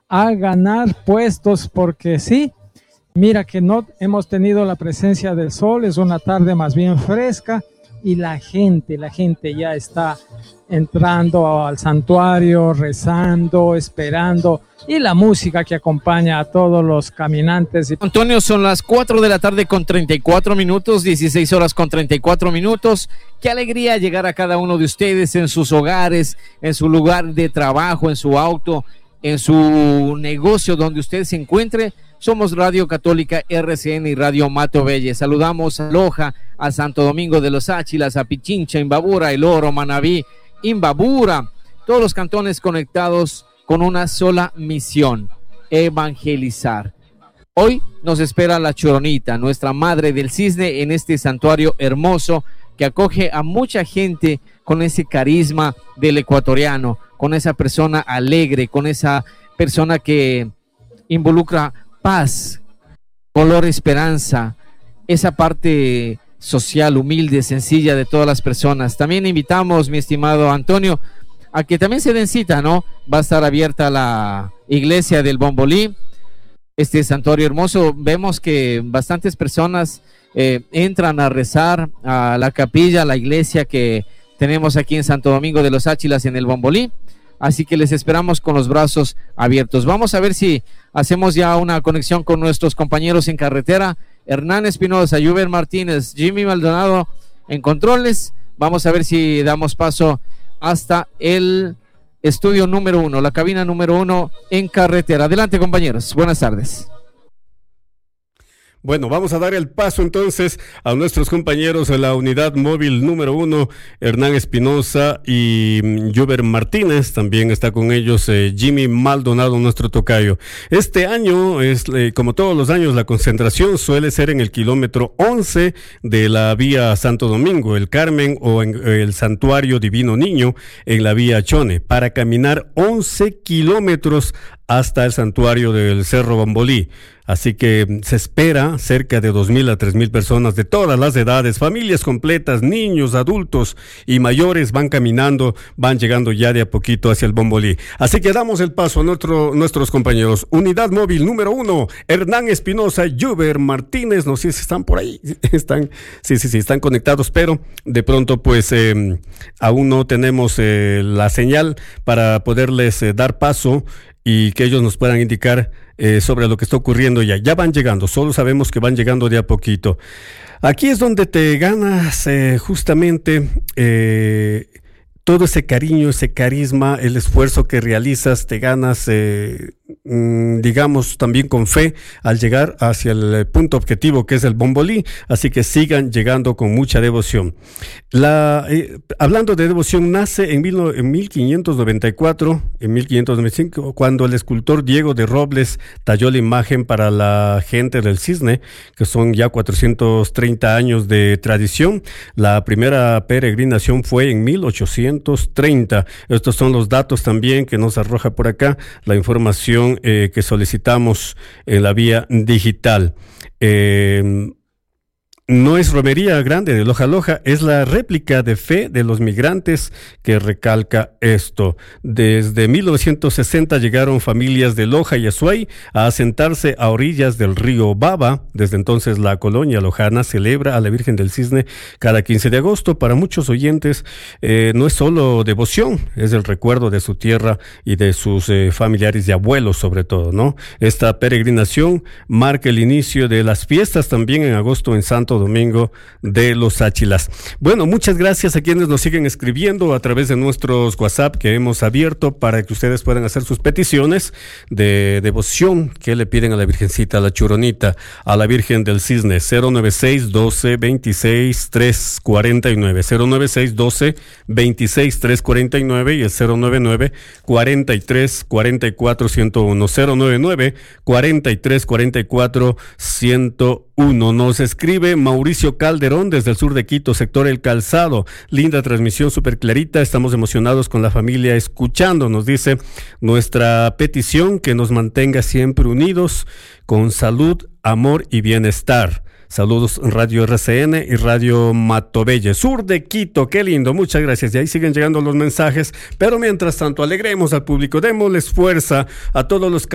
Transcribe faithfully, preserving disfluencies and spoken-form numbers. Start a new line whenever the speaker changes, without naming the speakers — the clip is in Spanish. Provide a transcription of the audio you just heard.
a ganar puestos, porque sí, mira que no hemos tenido la presencia del sol, es una tarde más bien fresca y la gente, la gente ya está entrando al santuario, rezando, esperando, y la música que acompaña a todos los caminantes.
Antonio, son las cuatro de la tarde con treinta y cuatro minutos, dieciséis horas con treinta y cuatro minutos. Qué alegría llegar a cada uno de ustedes en sus hogares, en su lugar de trabajo, en su auto, en su negocio, donde usted se encuentre. Somos Radio Católica R C N y Radio Matobelle. Saludamos a Loja, a Santo Domingo de los Áchilas, a Pichincha, Imbabura, El Oro, Manabí, Imbabura, todos los cantones conectados con una sola misión: evangelizar. Hoy nos espera la Choronita, nuestra Madre del Cisne, en este santuario hermoso que acoge a mucha gente con ese carisma del ecuatoriano, con esa persona alegre, con esa persona que involucra paz, color, esperanza, esa parte social, humilde, sencilla de todas las personas. También invitamos, mi estimado Antonio, a que también se den cita, ¿no? Va a estar abierta la iglesia del Bombolí, este santuario hermoso. Vemos que bastantes personas eh, entran a rezar a la capilla, a la iglesia que tenemos aquí en Santo Domingo de los Áchilas, en el Bombolí. Así que les esperamos con los brazos abiertos. Vamos a ver si hacemos ya una conexión con nuestros compañeros en carretera. Hernán Espinosa, Juber Martínez, Jimmy Maldonado en controles. Vamos a ver si damos paso hasta el estudio número uno, la cabina número uno en carretera. Adelante, compañeros. Buenas tardes.
Bueno, vamos a dar el paso entonces a nuestros compañeros de la unidad móvil número uno, Hernán Espinosa y Juber Martínez. También está con ellos eh, Jimmy Maldonado, nuestro tocayo. Este año, es eh, como todos los años, la concentración suele ser en el kilómetro once de la vía Santo Domingo, el Carmen, o en eh, el Santuario Divino Niño en la vía Chone, para caminar once kilómetros hasta el santuario del Cerro Bombolí. Así que se espera cerca de dos mil a tres mil personas de todas las edades, familias completas, niños, adultos y mayores van caminando, van llegando ya de a poquito hacia el Bombolí. Así que damos el paso a nuestro, nuestros compañeros. Unidad móvil número uno, Hernán Espinosa, Juber Martínez. No sé si están por ahí, están, sí, sí, sí, están conectados, pero de pronto pues eh, aún no tenemos eh, la señal para poderles eh, dar paso y que ellos nos puedan indicar eh, sobre lo que está ocurriendo ya. Ya van llegando, solo sabemos que van llegando de a poquito. Aquí es donde te ganas eh, justamente eh, todo ese cariño, ese carisma, el esfuerzo que realizas, te ganas, eh, mm, digamos, también con fe al llegar hacia el punto objetivo que es el Bombolí. Así que sigan llegando con mucha devoción. La, eh, hablando de devoción, nace en, mil, en mil quinientos noventa y cuatro, en mil quinientos noventa y cinco, cuando el escultor Diego de Robles talló la imagen para la gente del Cisne, que son ya cuatrocientos treinta años de tradición. La primera peregrinación fue en mil ochocientos treinta. Estos son los datos también que nos arroja por acá la información eh, que solicitamos en la vía digital. Eh, No es romería grande de Loja Loja, es la réplica de fe de los migrantes que recalca esto. Desde mil novecientos sesenta llegaron familias de Loja y Azuay a asentarse a orillas del río Baba. Desde entonces la colonia lojana celebra a la Virgen del Cisne cada quince de agosto. Para muchos oyentes eh, no es solo devoción, es el recuerdo de su tierra y de sus eh, familiares y abuelos sobre todo, ¿no? Esta peregrinación marca el inicio de las fiestas también en agosto en Santo Domingo de los Áchilas. Bueno, muchas gracias a quienes nos siguen escribiendo a través de nuestros WhatsApp que hemos abierto para que ustedes puedan hacer sus peticiones de devoción que le piden a la Virgencita, a la Choronita, a la Virgen del Cisne. Cero noventa y seis, doce, veintiséis, trescientos cuarenta y nueve, cero noventa y seis, doce, veintiséis, trescientos cuarenta y nueve y el cero noventa y nueve, cuarenta y tres, cuarenta y cuatro, ciento uno, cero noventa y nueve, cuarenta y tres, cuarenta y cuatro, ciento uno. Nos escribe Mauricio Calderón desde el sur de Quito, sector El Calzado. Linda transmisión, súper clarita. Estamos emocionados con la familia escuchando. Nos dice nuestra petición que nos mantenga siempre unidos con salud, amor y bienestar. Saludos Radio R C N y Radio Matobelle, sur de Quito. Qué lindo, muchas gracias. Y ahí siguen llegando los mensajes, pero mientras tanto alegremos al público, démosles fuerza a todos los